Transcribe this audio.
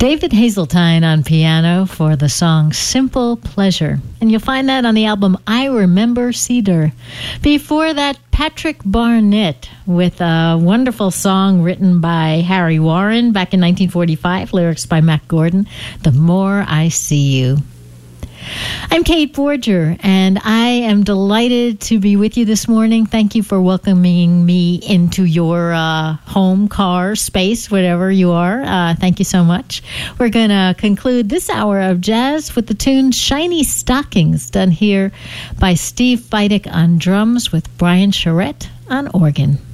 David Hazeltine on piano for the song Simple Pleasure. And you'll find that on the album I Remember Cedar. Before that, Patrick Barnett with a wonderful song written by Harry Warren back in 1945, lyrics by Mac Gordon, The More I See You. I'm Kate Borger, and I am delighted to be with you this morning. Thank you for welcoming me into your home, car, space, whatever you are. Thank you so much. We're going to conclude this hour of jazz with the tune Shiny Stockings, done here by Steve Feidig on drums with Brian Charette on organ.